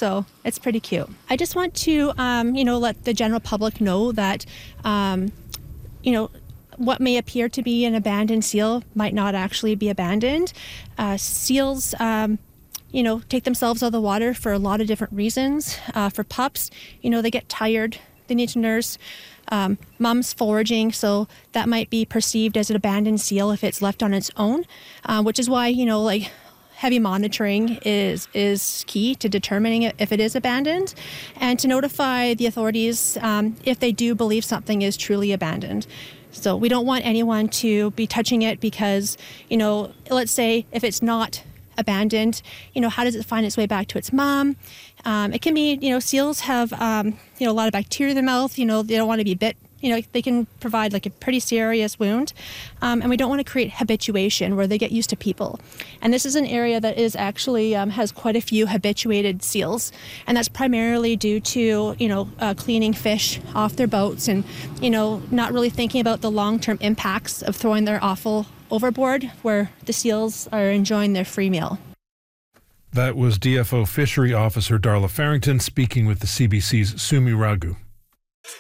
So it's pretty cute. I just want to, let the general public know that, what may appear to be an abandoned seal might not actually be abandoned. Seals, take themselves out of the water for a lot of different reasons. For pups, they get tired, they need to nurse. Mom's foraging, so that might be perceived as an abandoned seal if it's left on its own, which is why, heavy monitoring is key to determining if it is abandoned, and to notify the authorities if they do believe something is truly abandoned. So we don't want anyone to be touching it because, let's say if it's not abandoned, how does it find its way back to its mom? It can be, seals have, a lot of bacteria in their mouth, they don't want to be bit. They can provide like a pretty serious wound. And we don't want to create habituation where they get used to people. And this is an area that is actually has quite a few habituated seals. And that's primarily due to, cleaning fish off their boats and, not really thinking about the long-term impacts of throwing their offal overboard where the seals are enjoying their free meal. That was DFO Fishery Officer Darla Farrington speaking with the CBC's Sumi Raghu.